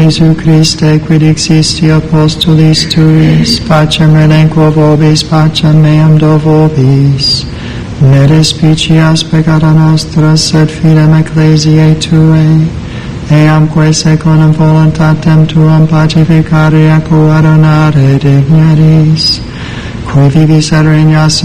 Jesu Christe, quid existi apostolis tuis, pacem relinquo vobis, pacem meam do vobis. Ne despicias peccata nostra, sed fidem ecclesiae Tuae, eamque secundum voluntatem Tuam pacificare ac adonare digneris, qui vivis et regnas